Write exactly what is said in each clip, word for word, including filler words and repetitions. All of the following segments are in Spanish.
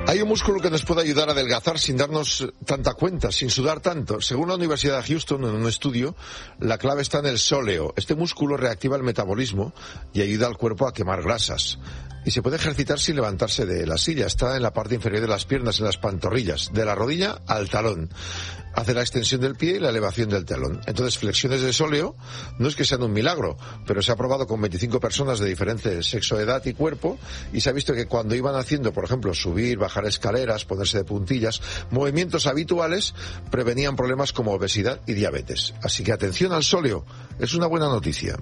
Hay un músculo que nos puede ayudar a adelgazar sin darnos tanta cuenta, sin sudar tanto. Según la Universidad de Houston, en un estudio, la clave está en el sóleo. Este músculo reactiva el metabolismo y ayuda al cuerpo a quemar grasas. Y se puede ejercitar sin levantarse de la silla. Está en la parte inferior de las piernas, en las pantorrillas, de la rodilla al talón. Hace la extensión del pie y la elevación del talón. Entonces, flexiones de sóleo no es que sean un milagro, pero se ha probado con veinticinco personas de diferente sexo, edad y cuerpo, y se ha visto que cuando iban haciendo, por ejemplo, subir, bajar escaleras, ponerse de puntillas, movimientos habituales, prevenían problemas como obesidad y diabetes. Así que atención al sóleo, es una buena noticia.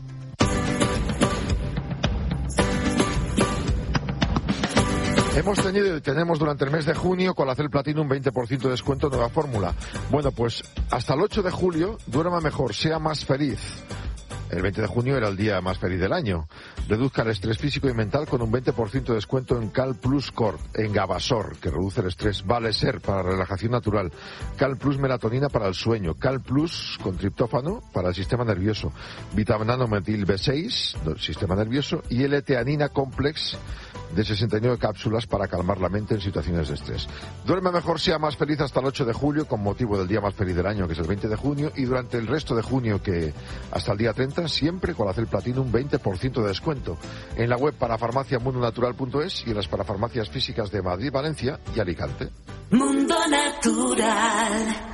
Hemos tenido y tenemos durante el mes de junio Colacel Platino un veinte por ciento de descuento en nueva fórmula. Bueno, pues hasta el ocho de julio, duerma mejor, sea más feliz. El veinte de junio era el día más feliz del año. Reduzca el estrés físico y mental con un veinte por ciento de descuento en Cal Plus Corp, en Gabasor, que reduce el estrés, Vale Ser para relajación natural, Cal Plus Melatonina para el sueño, Cal Plus con triptófano para el sistema nervioso, Vitaminometil B seis, del sistema nervioso, y L-teanina Complex de sesenta y nueve cápsulas para calmar la mente en situaciones de estrés. Duerme mejor, sea más feliz hasta el ocho de julio con motivo del día más feliz del año, que es el veinte de junio, y durante el resto de junio, que hasta el día treinta, siempre Colacel Platino un veinte por ciento de descuento. En la web parafarmacia mundo natural punto es y en las parafarmacias físicas de Madrid, Valencia y Alicante. Mundo Natural.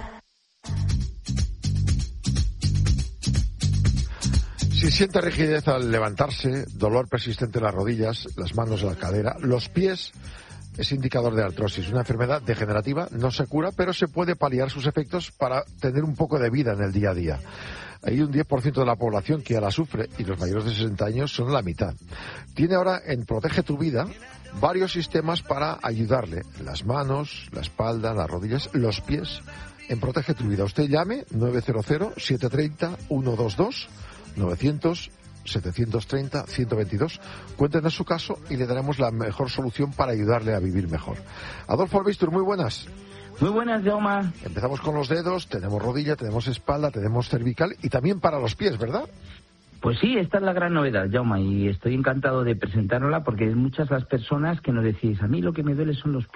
Si siente rigidez al levantarse, dolor persistente en las rodillas, las manos, la cadera, los pies, es indicador de artrosis. Una enfermedad degenerativa, no se cura, pero se puede paliar sus efectos para tener un poco de vida en el día a día. Hay un diez por ciento de la población que ya la sufre y los mayores de sesenta años son la mitad. Tiene ahora en Protege tu Vida varios sistemas para ayudarle. Las manos, la espalda, las rodillas, los pies. En Protege tu Vida. Usted llame nueve cero cero, siete tres cero, uno dos dos, novecientos, setecientos treinta, ciento veintidós. Cuéntenos su caso y le daremos la mejor solución para ayudarle a vivir mejor. Adolfo Albistur, muy buenas. Muy buenas, Jaume. Empezamos con los dedos, tenemos rodilla, tenemos espalda, tenemos cervical y también para los pies, ¿verdad? Pues sí, esta es la gran novedad, Jaume, y estoy encantado de presentárnosla porque muchas las personas que nos decís, a mí lo que me duele son los